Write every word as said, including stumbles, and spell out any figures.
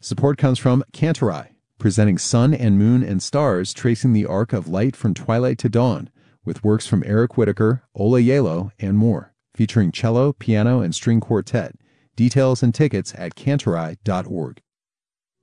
Support comes from Cantorai, presenting Sun and Moon and Stars tracing the arc of light from twilight to dawn, with works from Eric Whitacre, Ola Yalo, and more, featuring cello, piano, and string quartet. Details and tickets at cantorai dot org.